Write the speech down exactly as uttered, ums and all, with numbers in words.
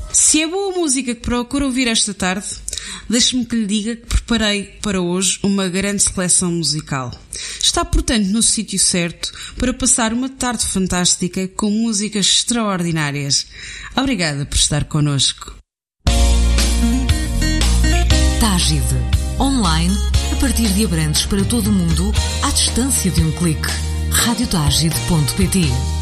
Se é boa música que procura ouvir esta tarde, deixe-me que lhe diga que preparei para hoje uma grande seleção musical. Está, portanto, no sítio certo para passar uma tarde fantástica com músicas extraordinárias. Obrigada por estar connosco. Tágide. Online, a partir de Abrantes para todo o mundo, à distância de um clique. rádio tágide ponto pt